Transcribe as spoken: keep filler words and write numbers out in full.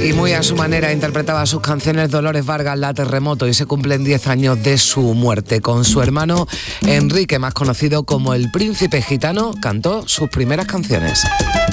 Y muy a su manera interpretaba sus canciones Dolores Vargas, La Terremoto, y se cumplen diez años de su muerte. Con su hermano Enrique, más conocido como el Príncipe Gitano, cantó sus primeras canciones.